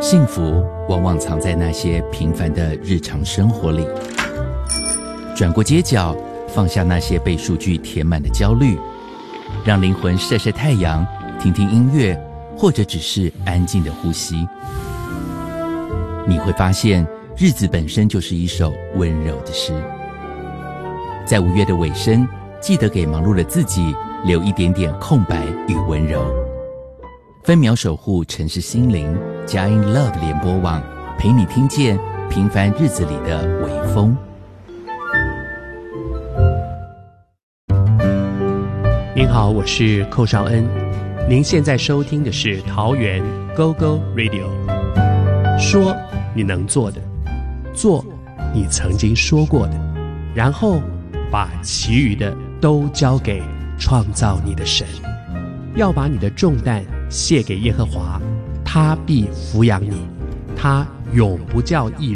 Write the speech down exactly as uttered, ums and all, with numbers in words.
幸福往往藏在那些平凡的日常生活里。转过街角，放下那些被数据填满的焦虑，让灵魂晒晒太阳，听听音乐，或者只是安静的呼吸。你会发现，日子本身就是一首温柔的诗。在五月的尾声，记得给忙碌的自己留一点点空白与温柔。分秒守护城市心灵，佳音 Love 联播网，陪你听见平凡日子里的微风。 您好，我是寇绍恩，您现在收听的是桃园 Go Go Radio。 说你能做的，做你曾经说过的，然后把其余的都交给创造你的神。要把你的重担卸给耶和华，他必抚养你，他永不叫义